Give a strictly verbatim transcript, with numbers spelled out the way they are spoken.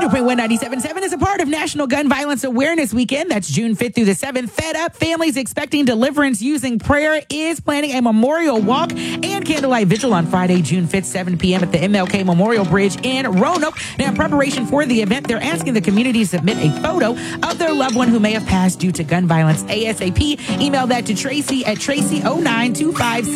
oh point one ninety-seven point seven is a part of National Gun Violence Awareness Weekend. That's June fifth through the seventh. Fed Up Families Expecting Deliverance Using Prayer is planning a memorial walk and candlelight vigil on Friday, June fifth, seven p.m. at the M L K Memorial Bridge in Roanoke. Now, in preparation for the event, they're asking the community to submit a photo of their loved one who may have passed due to gun violence ASAP. Email that to Tracy at Tracy oh nine two five six